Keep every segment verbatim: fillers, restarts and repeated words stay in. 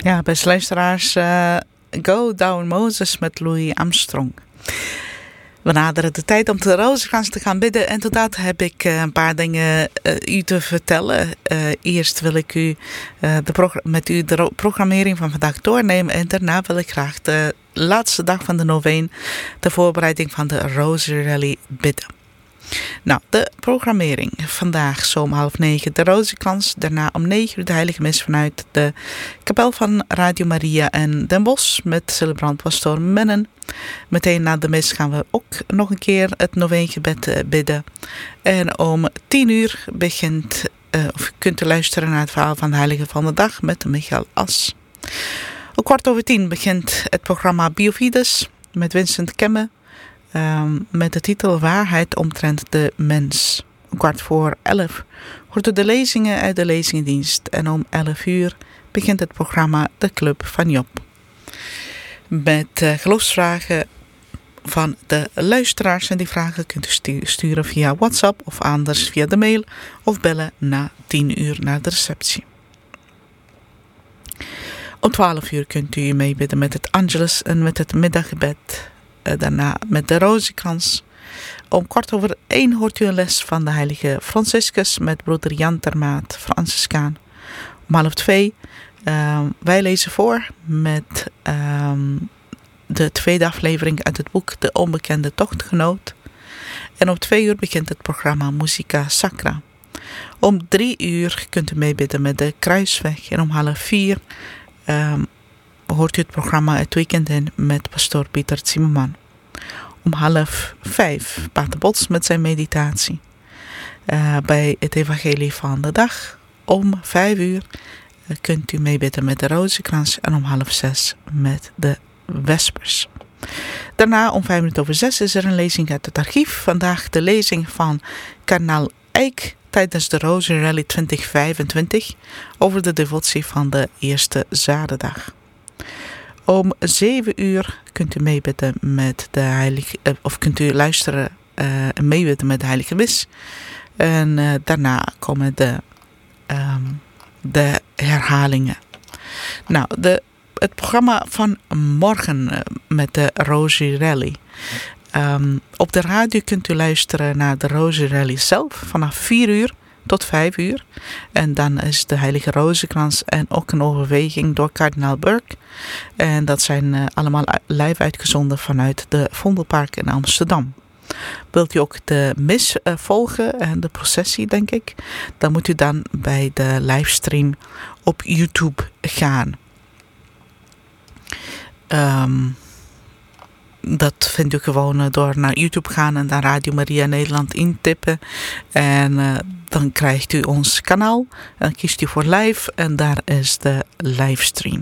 Ja, beste luisteraars, uh, Go Down Moses met Louis Armstrong. We naderen de tijd om de rozenkrans te gaan bidden. En inderdaad heb ik uh, een paar dingen uh, u te vertellen. Uh, eerst wil ik u, uh, de progr- met u de ro- programmering van vandaag doornemen. En daarna wil ik graag de laatste dag van de noveen, de voorbereiding van de Rozenrally bidden. Nou, de programmering. Vandaag zo om half negen de rozenkrans. Daarna om negen uur de heilige mis vanuit de kapel van Radio Maria en Den Bosch met celebrant pastoor Mennen. Meteen na de mis gaan we ook nog een keer het noveengebed bidden. En om tien uur begint, uh, of kunt u luisteren naar het verhaal van de heilige van de dag met Michael As. Om kwart over tien begint het programma Biofides met Vincent Kemme. Um, met de titel Waarheid omtrent de mens. Om kwart voor elf hoort u de lezingen uit de lezingendienst. En om elf uur begint het programma De Club van Job. Met uh, geloofsvragen van de luisteraars. En die vragen kunt u stu- sturen via WhatsApp of anders via de mail. Of bellen na tien uur naar de receptie. Om twaalf uur kunt u meebidden met het Angelus en met het middaggebed. Daarna met de rozenkrans. Om kwart over één hoort u een les van de heilige Franciscus met broeder Jan Termaat, Franciscaan. Om half twee, uh, wij lezen voor met uh, de tweede aflevering uit het boek De Onbekende Tochtgenoot. En om twee uur begint het programma Musica Sacra. Om drie uur kunt u meebidden met de Kruisweg. En om half vier Uh, hoort u het programma Het Weekend in met pastoor Pieter Zimmerman. Om half vijf Pater Bots met zijn meditatie. Uh, bij het evangelie van de dag. Om vijf uur uh, kunt u meebidden met de rozenkrans. En om half zes met de vespers. Daarna om vijf minuten over zes is er een lezing uit het archief. Vandaag de lezing van kardinaal Eijk tijdens de Rozenrally twintig vijfentwintig over de devotie van de eerste zaterdag. Om zeven uur kunt u meebidden met de heilige, of kunt u luisteren uh, en meebidden met de heilige mis. En uh, daarna komen de, um, de herhalingen. Nou, de, het programma van morgen uh, met de Rozenrally. Um, op de radio kunt u luisteren naar de Rozenrally zelf vanaf vier uur tot vijf uur. En dan is de heilige rozenkrans en ook een overweging door kardinaal Burke. En dat zijn uh, allemaal live uitgezonden vanuit de Vondelpark in Amsterdam. Wilt u ook de mis uh, volgen en de processie, denk ik, dan moet u dan bij de livestream op YouTube gaan. Um, Dat vindt u gewoon door naar YouTube gaan en dan Radio Maria Nederland intippen. En uh, dan krijgt u ons kanaal. En dan kiest u voor live en daar is de livestream.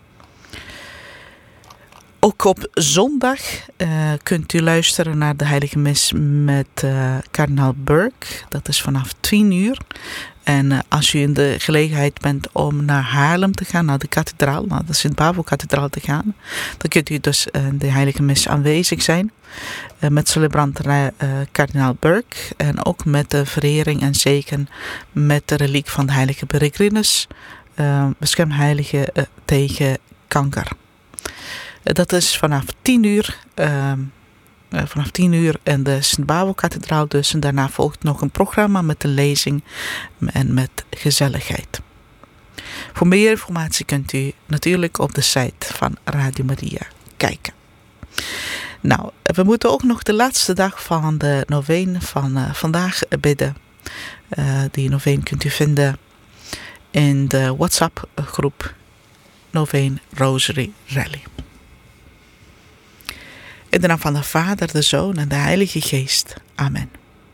Ook op zondag uh, kunt u luisteren naar de heilige mis met uh, kardinaal Burke. Dat is vanaf tien uur. En uh, als u in de gelegenheid bent om naar Haarlem te gaan, naar de kathedraal, naar de Sint-Bavo-kathedraal te gaan, dan kunt u dus in uh, de heilige mis aanwezig zijn. Uh, met celebrant uh, kardinaal Burke en ook met de verering en zegen met de reliek van de heilige Peregrinus, uh, beschermheilige uh, tegen kanker. Uh, dat is vanaf tien uur. Uh, Uh, vanaf tien uur in de Sint-Bavo-kathedraal dus. En daarna volgt nog een programma met de lezing en met gezelligheid. Voor meer informatie kunt u natuurlijk op de site van Radio Maria kijken. Nou, we moeten ook nog de laatste dag van de noveen van uh, vandaag bidden. Uh, die noveen kunt u vinden in de WhatsApp groep Noveen Rosary Rally. In de naam van de Vader, de Zoon en de Heilige Geest. Amen.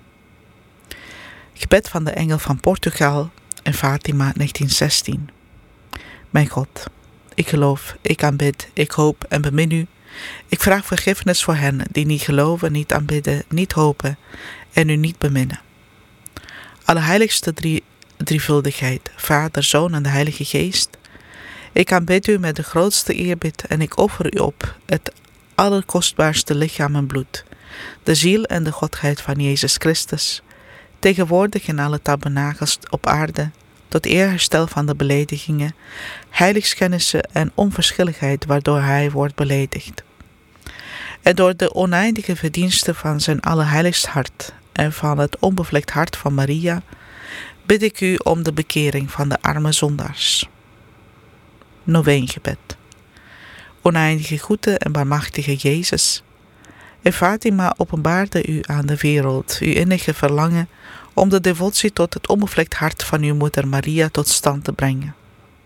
Gebed van de Engel van Portugal in Fatima negentien zestien. Mijn God, ik geloof, ik aanbid, ik hoop en bemin u. Ik vraag vergiffenis voor hen die niet geloven, niet aanbidden, niet hopen en u niet beminnen. Allerheiligste drie, drievuldigheid, Vader, Zoon en de Heilige Geest. Ik aanbid u met de grootste eerbied en ik offer u op het allerkostbaarste lichaam en bloed, de ziel en de godheid van Jezus Christus, tegenwoordig in alle tabernakels op aarde, tot eerherstel van de beledigingen, heiligschennissen en onverschilligheid waardoor hij wordt beledigd. En door de oneindige verdiensten van zijn allerheiligst hart en van het onbevlekt hart van Maria, bid ik u om de bekering van de arme zondaars. Noveengebed. Oneindige goede en barmachtige Jezus, in Fatima openbaarde u aan de wereld uw innige verlangen om de devotie tot het onbevlekt hart van uw moeder Maria tot stand te brengen.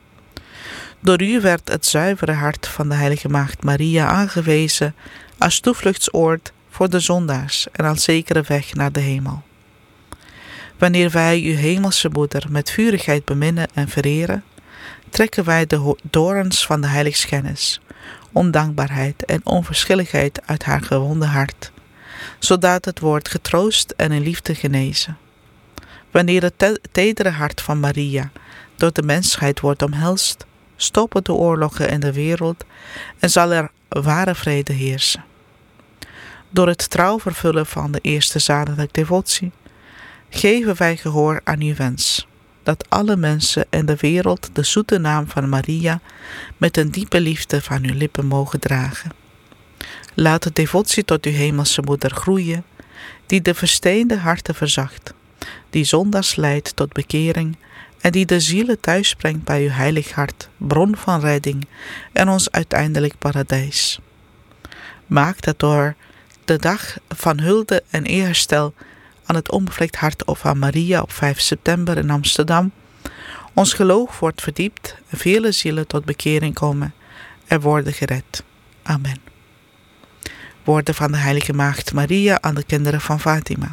Door u werd het zuivere hart van de heilige maagd Maria aangewezen als toevluchtsoord voor de zondaars en als zekere weg naar de hemel. Wanneer wij uw hemelse moeder met vurigheid beminnen en vereren, trekken wij de dorens van de heiligschennis, ondankbaarheid en onverschilligheid uit haar gewonde hart, zodat het wordt getroost en in liefde genezen. Wanneer het te- tedere hart van Maria door de mensheid wordt omhelst, stoppen de oorlogen in de wereld en zal er ware vrede heersen. Door het trouw vervullen van de eerste zadelijke devotie geven wij gehoor aan uw wens, dat alle mensen in de wereld de zoete naam van Maria met een diepe liefde van uw lippen mogen dragen. Laat de devotie tot uw hemelse moeder groeien, die de versteende harten verzacht, die zondaars leidt tot bekering en die de zielen thuisbrengt bij uw heilig hart, bron van redding en ons uiteindelijk paradijs. Maak dat door de dag van hulde en eerherstel aan het onbevlekt hart van Maria op vijf september in Amsterdam ons geloof wordt verdiept en vele zielen tot bekering komen en worden gered. Amen. Woorden van de heilige maagd Maria aan de kinderen van Fatima.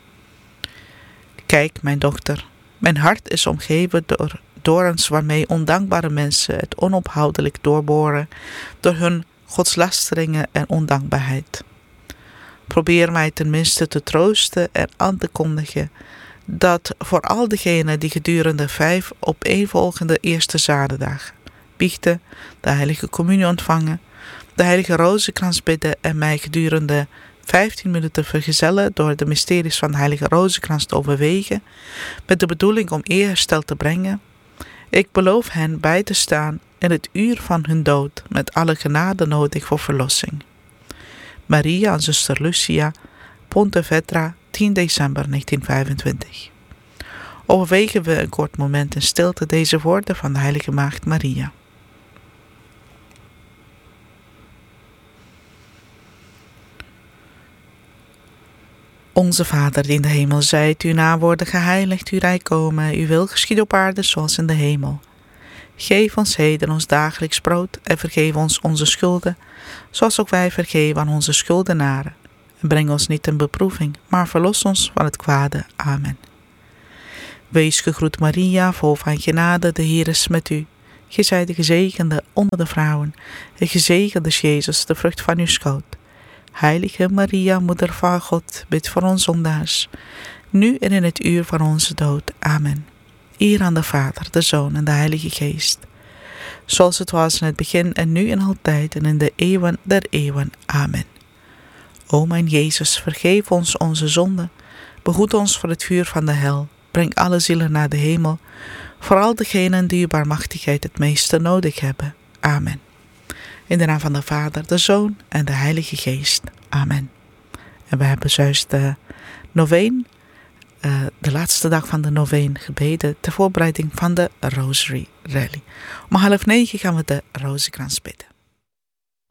Kijk, mijn dochter, mijn hart is omgeven door dorens waarmee ondankbare mensen het onophoudelijk doorboren door hun godslasteringen en ondankbaarheid. Probeer mij tenminste te troosten en aan te kondigen dat voor al diegenen die gedurende vijf opeenvolgende eerste zaterdagen biechten, de heilige communie ontvangen, de heilige rozenkrans bidden en mij gedurende vijftien minuten vergezellen door de mysteries van de heilige rozenkrans te overwegen, met de bedoeling om eerherstel te brengen, ik beloof hen bij te staan in het uur van hun dood met alle genade nodig voor verlossing. Maria en zuster Lucia, Pontevedra, tien december negentien vijfentwintig. Overwegen we een kort moment in stilte deze woorden van de heilige maagd Maria. Onze Vader die in de hemel zijt, uw naam worden geheiligd, uw rijk komen, uw wil geschieden op aarde zoals in de hemel. Geef ons heden ons dagelijks brood en vergeef ons onze schulden, zoals ook wij vergeven aan onze schuldenaren. En breng ons niet in beproeving, maar verlos ons van het kwade. Amen. Wees gegroet Maria, vol van genade, de Heer is met u. Gij zijt de gezegende onder de vrouwen, en gezegend is Jezus, de vrucht van uw schoot. Heilige Maria, moeder van God, bid voor ons zondaars, nu en in het uur van onze dood. Amen. Eer aan de Vader, de Zoon en de Heilige Geest, zoals het was in het begin en nu en altijd en in de eeuwen der eeuwen. Amen. O mijn Jezus, vergeef ons onze zonden, behoed ons voor het vuur van de hel, breng alle zielen naar de hemel, vooral degenen die uw barmachtigheid het meeste nodig hebben. Amen. In de naam van de Vader, de Zoon en de Heilige Geest. Amen. En we hebben juist de noveen, uh, de laatste dag van de noveen gebeden ter voorbereiding van de Rosary Rally. Om half negen gaan we de rozenkrans bidden.